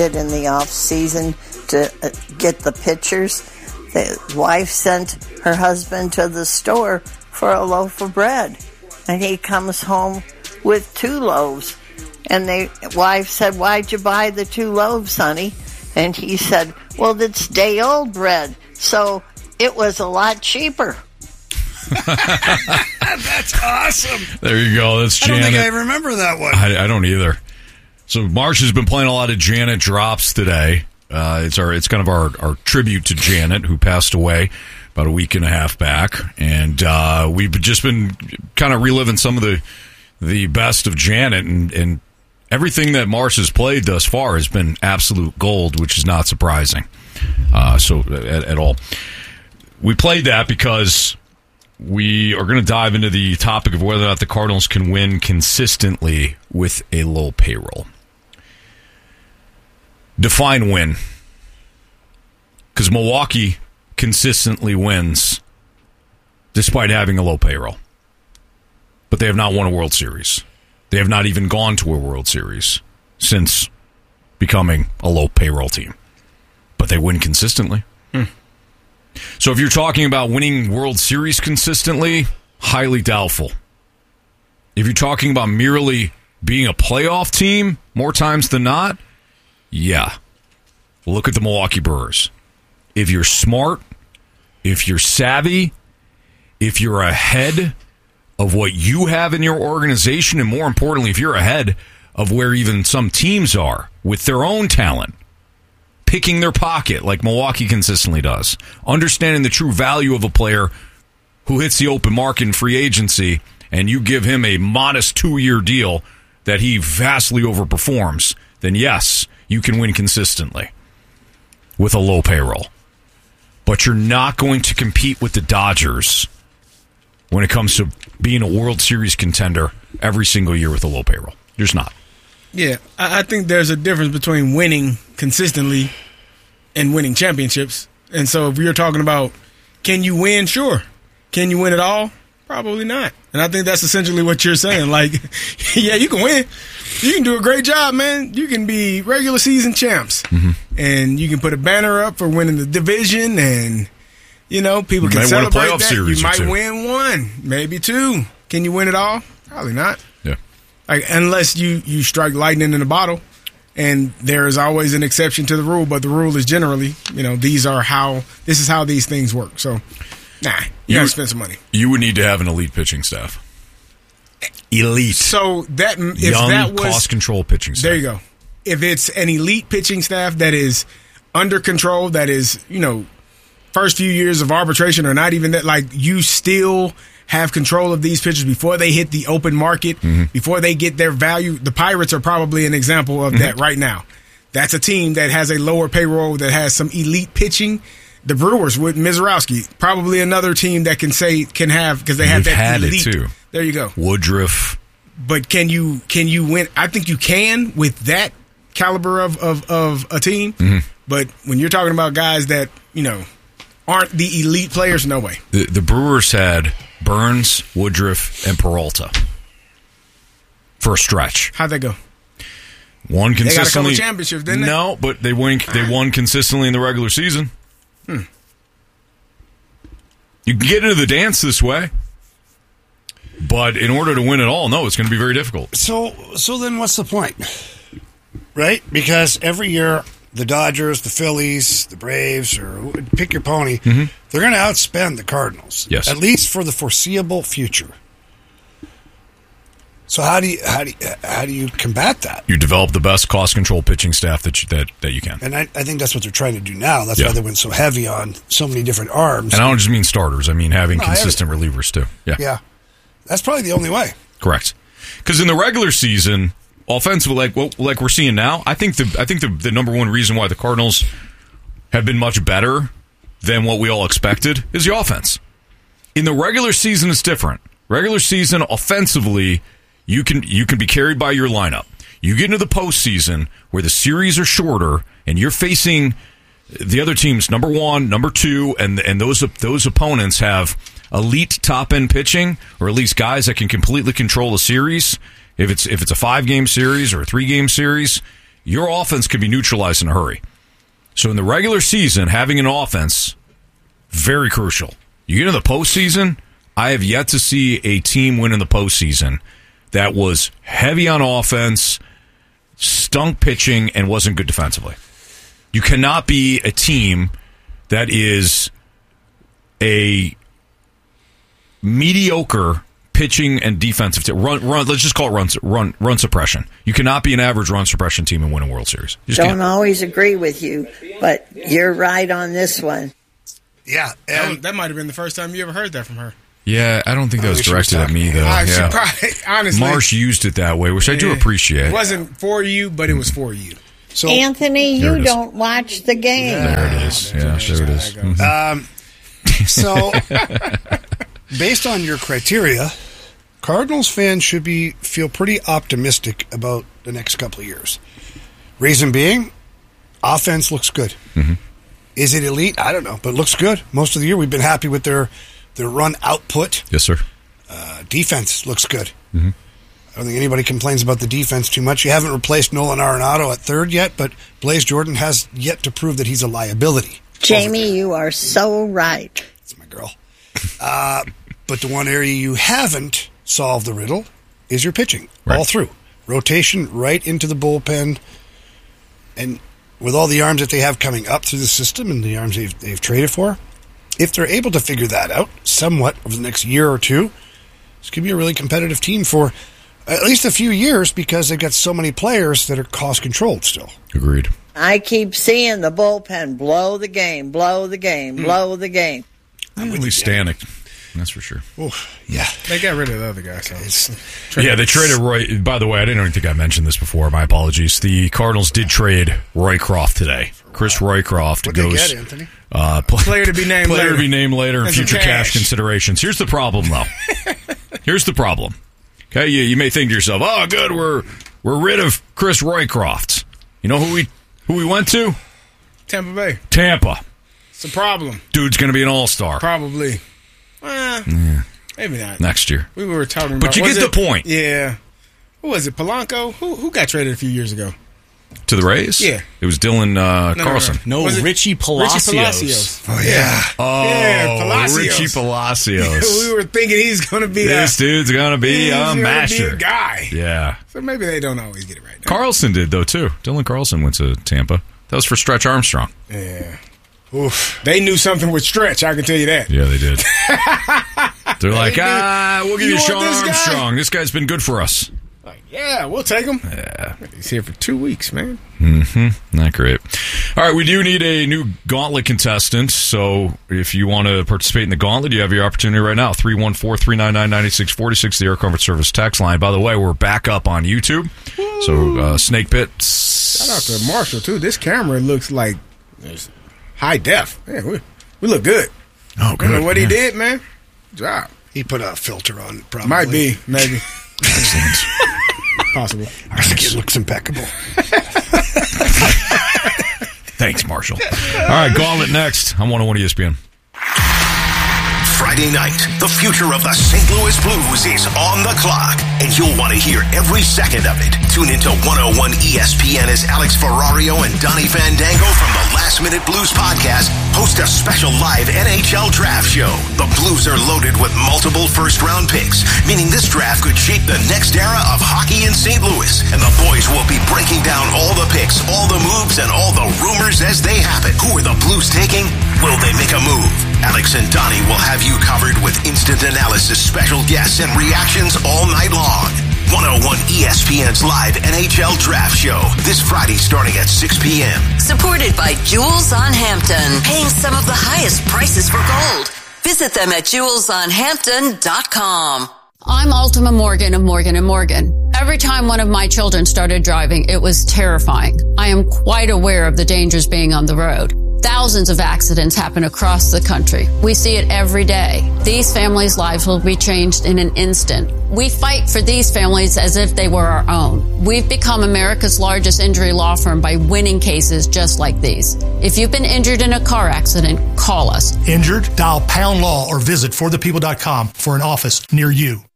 in the off season to get the pitchers. The wife sent her husband to the store for a loaf of bread, and he comes home with 2 loaves. And the wife said, "Why'd you buy the 2 loaves, honey?" And he said, "Well, it's day-old bread, so it was a lot cheaper." That's awesome. There you go. That's Janet. I don't think I remember that one. I don't either. So Marsh has been playing a lot of Janet drops today. It's kind of our tribute to Janet, who passed away about a week and a half back, and we've just been kind of reliving some of the best of Janet, and everything that Marsh has played thus far has been absolute gold, which is not surprising. At all. We played that because we are going to dive into the topic of whether or not the Cardinals can win consistently with a low payroll. Define win. Because Milwaukee consistently wins despite having a low payroll. But they have not won a World Series. They have not even gone to a World Series since becoming a low payroll team. But they win consistently. So if you're talking about winning World Series consistently, highly doubtful. If you're talking about merely being a playoff team more times than not, yeah. Look at the Milwaukee Brewers. If you're smart, if you're savvy, if you're ahead of what you have in your organization, and more importantly, if you're ahead of where even some teams are with their own talent, picking their pocket like Milwaukee consistently does, understanding the true value of a player who hits the open market in free agency, and you give him a modest 2-year deal that he vastly overperforms, then yes, you can win consistently with a low payroll. But you're not going to compete with the Dodgers when it comes to being a World Series contender every single year with a low payroll. You're just not. Yeah, I think there's a difference between winning consistently and winning championships. And so if you're talking about, can you win? Sure. Can you win it all? Probably not. And I think that's essentially what you're saying. Like, yeah, you can win. You can do a great job, man. You can be regular season champs. Mm-hmm. And you can put a banner up for winning the division, and, you know, people can celebrate that. You might win 1, maybe 2. Can you win it all? Probably not. Yeah. Like, unless you strike lightning in a bottle, and there is always an exception to the rule, but the rule is generally, you know, this is how these things work. So, you got to spend some money. You would need to have an elite pitching staff. Elite. So that if young, that was cost control pitching staff. There you go. If it's an elite pitching staff that is under control, that is, you know, first few years of arbitration, or not even that, like, you still have control of these pitchers before they hit the open market, before they get their value. The Pirates are probably an example of that right now. That's a team that has a lower payroll, that has some elite pitching. The Brewers with Mizorowski, probably another team that can have, because they have that elite. It too. There you go. Woodruff. But can you win? I think you can with that caliber of a team. But when you're talking about guys that, you know, aren't the elite players, no way. The Brewers had Burns, Woodruff, and Peralta for a stretch. How'd that go? Won consistently. They got a couple championships, didn't they? No, but they won consistently in the regular season. You can get into the dance this way, but in order to win it all, no, it's going to be very difficult. So then what's the point? Right? Because every year, the Dodgers, the Phillies, the Braves, or pick your pony, they're going to outspend the Cardinals. Yes. At least for the foreseeable future. So how do you combat that? You develop the best cost control pitching staff that you can. And I think that's what they're trying to do now. That's why they went so heavy on so many different arms. And I don't just mean starters. I mean having consistent relievers too. Yeah. That's probably the only way. Correct. Because in the regular season, offensively, like we're seeing now, I think the number one reason why the Cardinals have been much better than what we all expected is the offense. In the regular season, it's different. Regular season, offensively, you can be carried by your lineup. You get into the postseason where the series are shorter and you're facing the other team's number 1, number 2, and those opponents have elite top end pitching, or at least guys that can completely control a series. If it's a 5-game series or a 3-game series, your offense can be neutralized in a hurry. So in the regular season, having an offense, very crucial. You get into the postseason, I have yet to see a team win in the postseason that was heavy on offense, stunk pitching, and wasn't good defensively. You cannot be a team that is a mediocre pitching and defensive team. Let's just call it run suppression. You cannot be an average run suppression team and win a World Series. You just don't always agree with you, but you're right on this one. Yeah, and that might have been the first time you ever heard that from her. Yeah, I don't think that was directed at me, though. Honestly, Marsh used it that way, which I do appreciate. It wasn't for you, but it was for you. So, Anthony, you don't watch the game. There it is. Yeah, there it is. Mm-hmm. So, based on your criteria, Cardinals fans should feel pretty optimistic about the next couple of years. Reason being, offense looks good. Mm-hmm. Is it elite? I don't know, but it looks good. Most of the year, we've been happy with their run output. Yes, sir. Defense looks good. Mm-hmm. I don't think anybody complains about the defense too much. You haven't replaced Nolan Arenado at third yet, but Blaze Jordan has yet to prove that he's a liability. Jamie, you are so right. That's my girl. But the one area you haven't solved the riddle is your pitching. Right. All through. Rotation right into the bullpen. And with all the arms that they have coming up through the system and the arms they've traded for, if they're able to figure that out somewhat over the next year or two, this could be a really competitive team for at least a few years because they've got so many players that are cost-controlled still. Agreed. I keep seeing the bullpen blow the game, blow the game, blow the game. At least Stanek. That's for sure. Oh, yeah. They got rid of the other guy. So. Yeah, they traded Roy. By the way, I didn't think I mentioned this before. My apologies. The Cardinals did trade Roycroft today. Chris Roycroft What'd goes. They get, Anthony? Player to be named player later. to be named later and future cash considerations. Here's the problem, though. Here's the problem. Okay, you may think to yourself, "Oh, good, we're rid of Chris Roycroft." You know who we went to? Tampa Bay. Tampa. It's a problem. Dude's going to be an all-star. Probably. Maybe not. Next year. We were talking about... But you get the point. Yeah. Who was it? Polanco? Who got traded a few years ago? To the Rays? Yeah. It was Dylan Carlson. No, Richie Palacios. Oh, yeah. Oh, Palacios. Richie Palacios. We were thinking he's going to be this dude's going to be a masher. Be a guy. Yeah. So maybe they don't always get it right. Carlson did, though, too. Dylan Carlson went to Tampa. That was for Stretch Armstrong. Yeah. Oof. They knew something with Stretch, I can tell you that. Yeah, they did. They're like, we'll give you Sean Armstrong. This guy's been good for us. Like, yeah, we'll take him. Yeah. He's here for 2 weeks, man. Mm-hmm. Not great. All right, we do need a new Gauntlet contestant, so if you want to participate in the Gauntlet, you have your opportunity right now. 314-399-9646, the Air Comfort Service text line. By the way, we're back up on YouTube. Woo. So, Snake Pit. Shout out to Marshall, too. This camera looks like high def. Man, we look good. Oh, good. I don't know what he did, man. Good job. He put a filter on, probably. Might be, maybe. Excellent. Possible. I think it looks impeccable. Thanks, Marshall. All right, Gauntlet next on 101 ESPN. Friday night, the future of the St. Louis Blues is on the clock, and you'll want to hear every second of it. Tune into 101 ESPN as Alex Ferrario and Donnie Fandango from the Last Minute Blues podcast host a special live NHL draft show. The Blues are loaded with multiple first-round picks, meaning this draft could shape the next era of hockey in St. Louis. And the boys will be breaking down all the picks, all the moves, and all the rumors as they happen. Who are the Blues taking? Will they make a move? Alex and Donnie will have you covered with instant analysis, special guests, and reactions all night long. 101 ESPN's live NHL draft show this Friday starting at 6 p.m. Supported by Jewels on Hampton, paying some of the highest prices for gold. Visit them at jewelsonhampton.com. I'm Ultima Morgan of Morgan & Morgan. Every time one of my children started driving, it was terrifying. I am quite aware of the dangers being on the road. Thousands of accidents happen across the country. We see it every day. These families' lives will be changed in an instant. We fight for these families as if they were our own. We've become America's largest injury law firm by winning cases just like these. If you've been injured in a car accident, call us. Injured? Dial #law or visit forthepeople.com for an office near you.